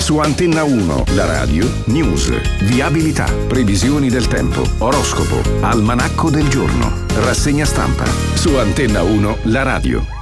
Su Antenna 1, la radio, news, viabilità, previsioni del tempo, oroscopo, almanacco del giorno, rassegna stampa. Su Antenna 1, la radio.